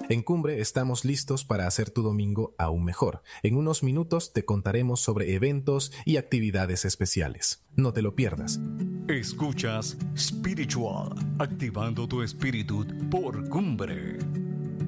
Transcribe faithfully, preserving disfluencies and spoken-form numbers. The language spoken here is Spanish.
En Cumbre estamos listos para hacer tu domingo aún mejor. En unos minutos te contaremos sobre eventos y actividades especiales. No te lo pierdas. Escuchas Spiritual, activando tu espíritu por Cumbre.